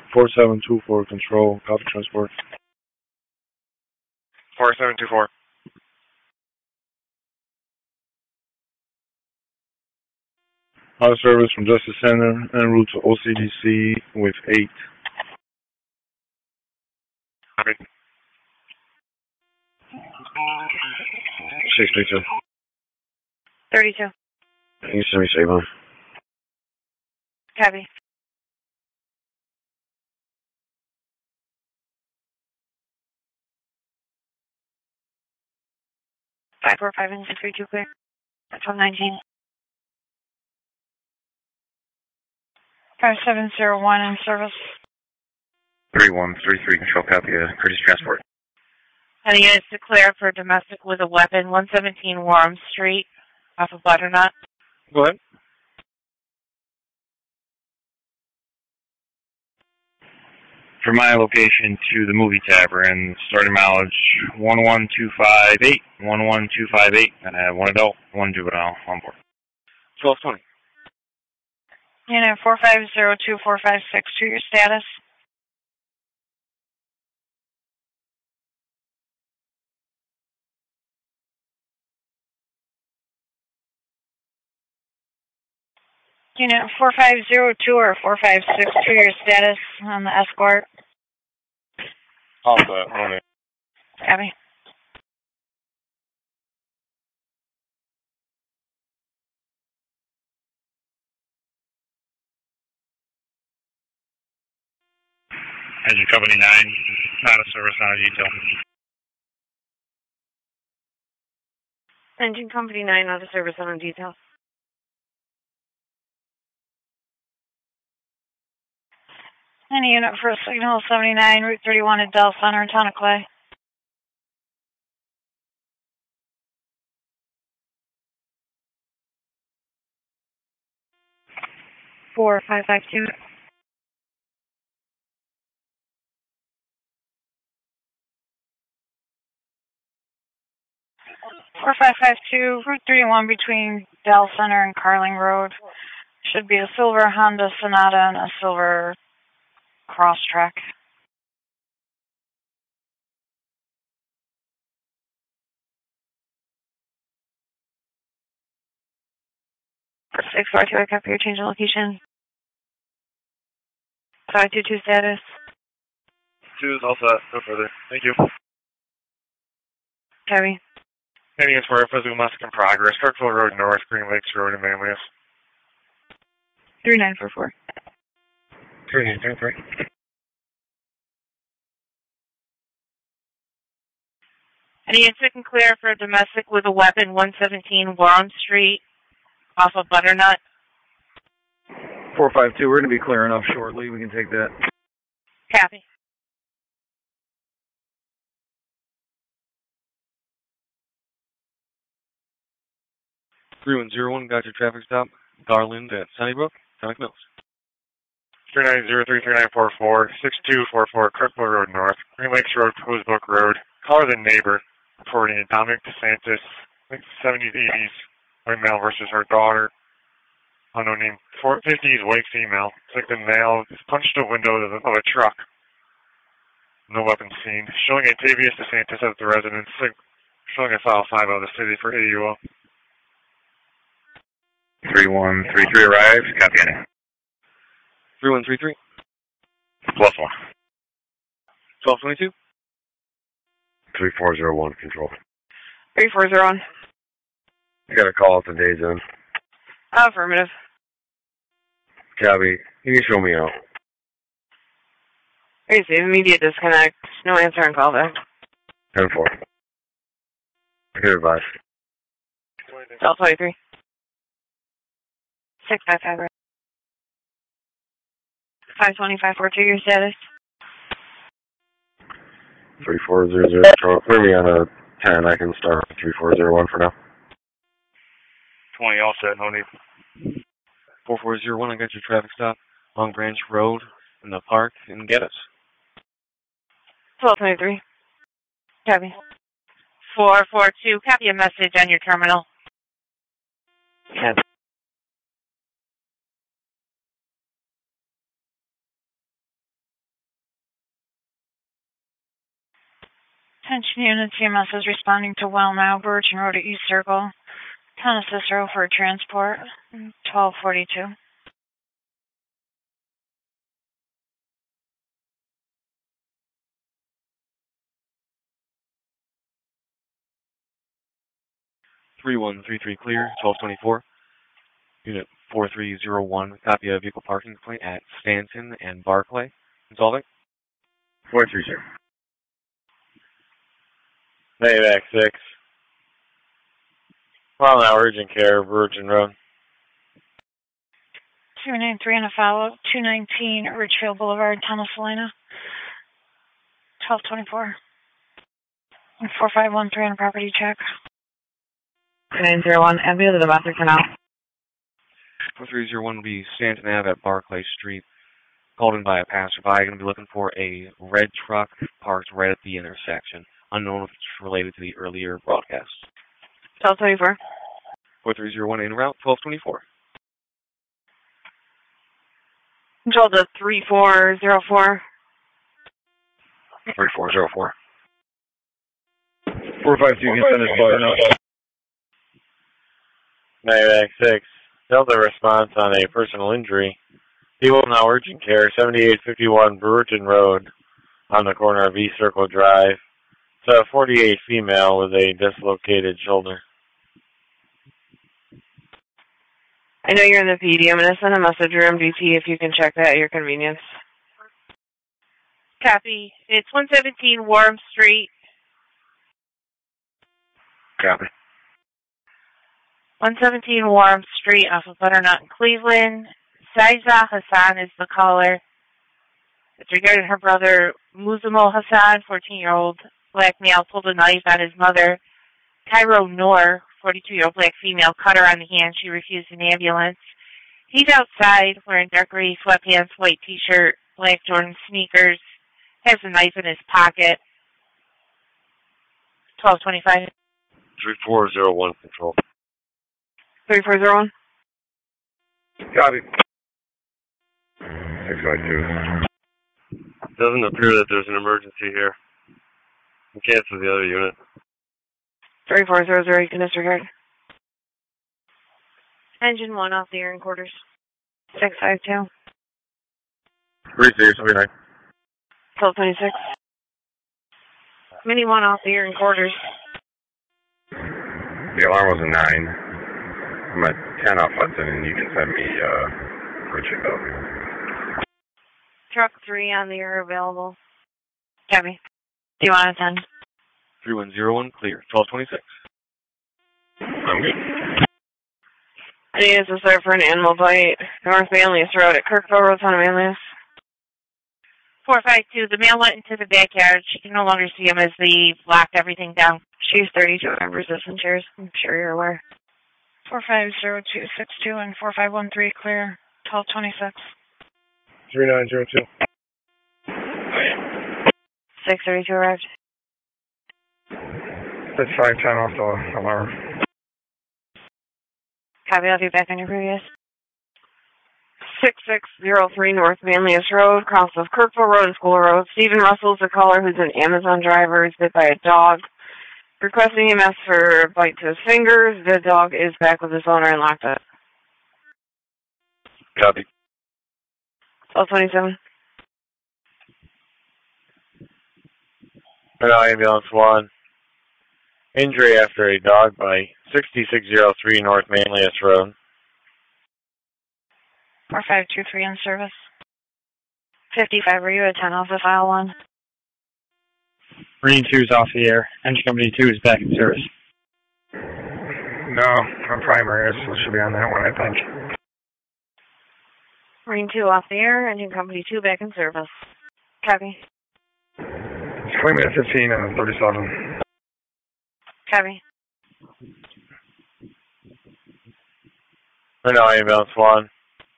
4724 control, copy transport. 4724. Auto service from Justice Center en route to OCDC with 8. Copy. 632. 32. You send me save on. Copy. Five, 4, 5, and 632 clear. That's 19. 5701 in service. 3133 control, copy, courtesy transport. Any units to clear for domestic with a weapon, 117 Warren Street, off of Butternut. Go ahead. For my location to the movie tavern, starting mileage 11258, 11258, and I have one adult, one juvenile on board. 1220. Unit 4502456 to your status. Unit 4502 or 456 to your status on the escort. All set, morning. Copy. Engine Company 9, not a service, not a detail. Engine Company 9, not a service, on a detail. Any unit for Signal 79, Route 31 at Del Center, Town of Clay. Four, 552. Four, 552, Route 31 between Del Center and Carling Road. Should be a silver Honda Sonata and a silver Crosstrek. For 642, I copy your change of location. 522 status. 2 is all set, no further. Thank you. Copy. Heading is for physical Mexican progress, Kirkville Road North, Green Lakes Road in Manlius. 3944. 3833. Any unit can clear for domestic with a weapon, 117 Warren Street, off of Butternut. 452, we're going to be clearing up shortly. We can take that. Copy. (3101) got your traffic stop. Garland at Sunnybrook, Sonic Mills. 390-33944, 6244, Kirkville Road North, Green Lakes Road, Posebrook Road. Caller the neighbor, reporting Dominic DeSantis, I think 70s, 80s, white male versus her daughter. Unknown name, 450s, white female. It's like the male punched the window of a truck. No weapon seen. Showing Atavius DeSantis at the residence. Showing a file 5 out of the city for AUO. 3133 arrives. Copy any. 3133. +1. 1222. 3401 control. 3401. I got a call at the Days Inn. Affirmative. Copy. You can show me out. Receive immediate disconnect. No answer and call back. 10-4. Good advice. 1223. 655. 52542, your status. 3400. Clear me on a 10. I can start with 3401 for now. 20 all set, no need. 4401, I got your traffic stop. Long Branch Road in the park in Geddes. 1223. Copy. 442, copy a message on your terminal. Copy. Attention unit CMS is responding to Well Now, Virgin Road at East Circle. Town of Cicero for transport, 1242. Clear, 1224. Unit 4301, copy of vehicle parking complaint at Stanton and Barclay. Insolvent. 430. Maybach 6. Well Now, urgent care, Virgin Road. 293 and a follow-up, 219 Ridgefield Boulevard, Town of Salina, 1224. And 4513 on a property check. 901, Avenue to the Master Canal. 4301 will be Stanton Ave at Barclay Street. Called in by a passerby. Going to be looking for a red truck parked right at the intersection. Unknown if it's related to the earlier broadcast. 1224. 4301 en route, 1224. Control to 3404. 3404. 452, you can send us butter now. Maybach 6. Delta response on a personal injury. People Now, urgent care, 7851 Virgin Road on the corner of East Circle Drive. It's a 48 female with a dislocated shoulder. I know you're in the PD. I'm going to send a message to MDT if you can check that at your convenience. Copy. It's 117 Warm Street. Copy. 117 Warm Street off of Butternut in Cleveland. Saiza Hassan is the caller. It's regarding her brother, Muzamil Hassan, 14-year-old black male, pulled a knife on his mother. Cairo Noor, 42-year-old black female, cut her on the hand. She refused an ambulance. He's outside wearing dark gray sweatpants, white t-shirt, black Jordan sneakers, has a knife in his pocket. 1225. 3401 control. 3401. Copy. 652. Doesn't appear that there's an emergency here. We cancel the other unit. 3400, you can disregard. Engine 1 off the air in quarters. 652. 3639. 1226. Mini 1 off the air in quarters. The alarm was a 9. I'm at 10 off Hudson, and you can send me Richard Bellevue. Truck 3 on the air available. Copy. Do you want to attend? 3101 clear, 1226. I'm good. I need us to start for an animal bite. North Manlius Road at Kirkville Road, Town of Manlius. 452. The male went into the backyard. She can no longer see him as they locked everything down. She's 32 and resistant chairs. I'm sure you're aware. 450262 and 4513 clear. 1226. 3902. 632 arrived. That's 510 off the alarm. Copy, I'll be back on your previous. 6603 North Manlius Road, cross of Kirkville Road and School Road. Stephen Russell's a caller who's an Amazon driver. He's bit by a dog. Requesting EMS for a bite to his fingers. The dog is back with his owner and locked up. Copy. 1227. Ambulance 1. Injury after a dog bite. 6603 North Manlius Road. 4523 in service. 55, were you at 10 off the file 1? Marine 2 is off the air. Engine Company 2 is back in service. No, I'm primary, so it should be on that one, I think. Marine 2 off the air. Engine Company 2 back in service. Copy. It's claiming at 15 and 37. Copy. Ambulance 1.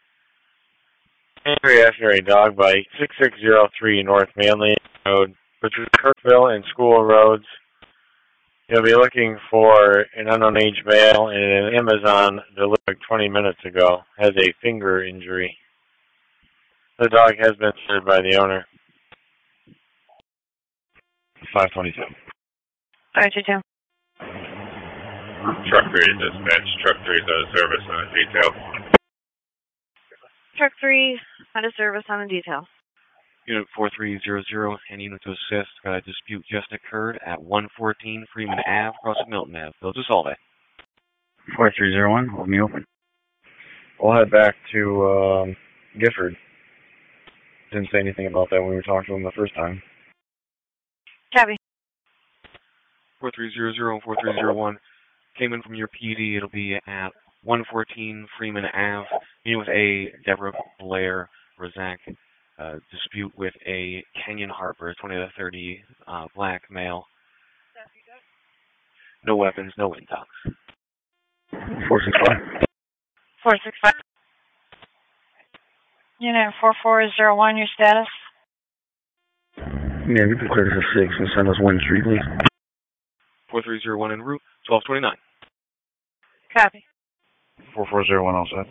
Injury after a dog bite. 6603 North Manlius Road. Between Kirkville and School Roads. You'll be looking for an unknown age male and an Amazon delivered 20 minutes ago. Has a finger injury. The dog has been served by the owner. 522. 522. Truck 3 dispatch. Truck 3 is out of service on a detail. Truck 3 out of service on a detail. Unit 4300 and unit to assist. A dispute just occurred at 114 Freeman Ave, across from Milton Ave. Go to Solvay. 4301, hold me open. We'll head back to Gifford. Didn't say anything about that when we were talking to him the first time. Copy. 4300 and 4301 came in from your PD. It'll be at 114 Freeman Ave. Meeting with a Deborah Blair Razak. Dispute with a Kenyon Harper, 20 to 30, black male. No weapons, no intox. 465. 465. Unit 4401, your status? Yeah, you can clear this at 6 and send us 1 street, please. 4301 en route, 1229. Copy. 4401 all set.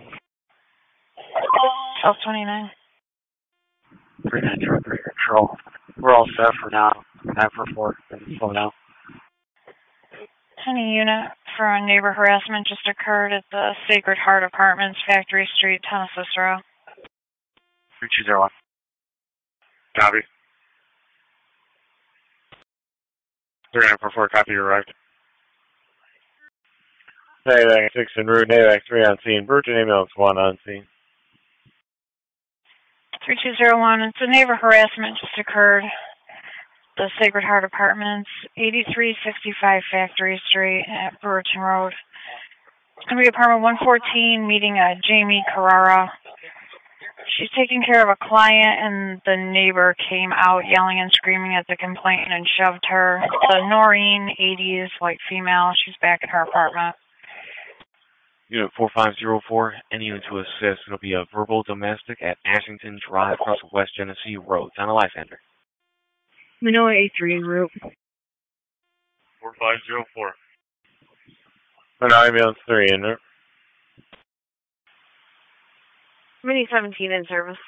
1229. 393 control. We're all set for now. 944. Slow down. Any unit for a neighbor harassment just occurred at the Sacred Heart Apartments, Factory Street, Town of Cicero. 3201. Copy. 3944, copy, arrived. NAVAC 6 en route, NAVAC 3 on scene. Burton ambulance 1 on scene. 3201, it's a neighbor harassment just occurred. The Sacred Heart Apartments, 8365 Factory Street at Brewerton Road. It's going to be apartment 114, meeting Jamie Carrara. She's taking care of a client, and the neighbor came out yelling and screaming at the complainant and shoved her. It's a Noreen, 80s, white female. She's back in her apartment. Unit 4504, any unit to assist. It'll be a verbal domestic at Ashington Drive, across West Genesee Road. Town of Lysander. Manila A3 en route. 4504. Ambulance 3 en route. Mini 17 in service.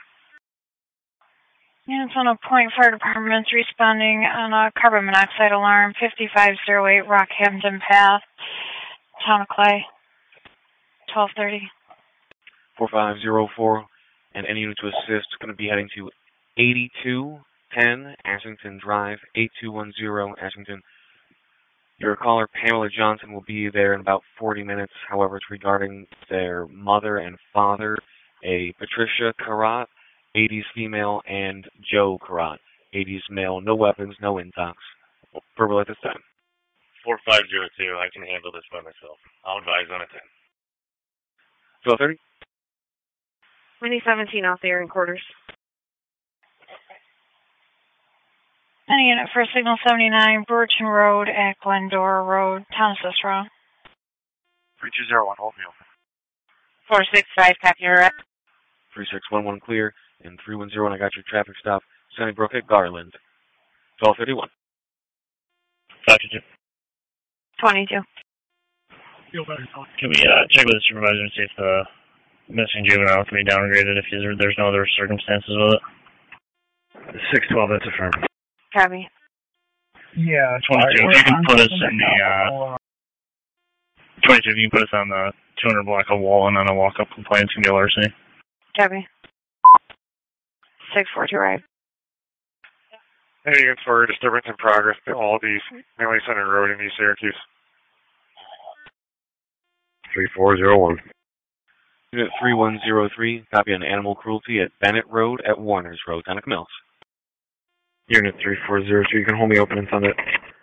Units on a point fire departments responding on a carbon monoxide alarm, 5508 Rockhampton Path, Town of Clay, 1230. 4504, and any unit to assist is going to be heading to 8210 Ashington Drive, 8210 Ashington. Your caller, Pamela Johnson, will be there in about 40 minutes. However, it's regarding their mother and father, a Patricia Karat, 80s female, and Joe Karat, 80s male. No weapons, no intox. Verbal at this time. 4502, I can handle this by myself. I'll advise on a 10. 1230. Mini 17 off the air in quarters. Any unit for Signal 79, Brewerton Road at Glendora Road, Town of Cicero. 3201, hold me open. 465, copy, arrived. 3611 clear, and 310, I got your traffic stop. Sunnybrook at Garland. 1231. 522. 22. Can we check with the supervisor and see if the missing juvenile can be downgraded if there's no other circumstances with it? 612, that's affirmed. Copy. Yeah, 22. If you can put us in the 22. If you can put us on the 200 block of Wallen on a walk-up complaints and LRC. Copy. 642 right. Any units for disturbance in progress at Aldi's, Manley Center Road in East Syracuse. 3401. Unit 3103, copy on animal cruelty at Bennett Road at Warner's Road, Town of Camillus. Unit 3402, you can hold me open and send it.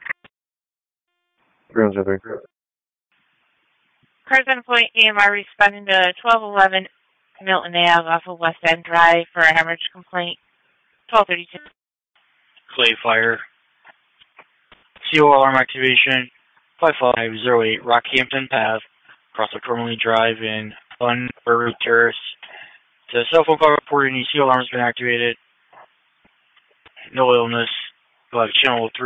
3103. Cars on point EMR responding to 1211 Milton Ave off of West End Drive for a hemorrhage complaint. 1232. Clay fire. CO alarm activation. 5508 Rockhampton Path. Across the Cromley Drive in Bunbury Terrace. The cell phone call reporting the CO alarm has been activated. No illness. We'll have channel 3.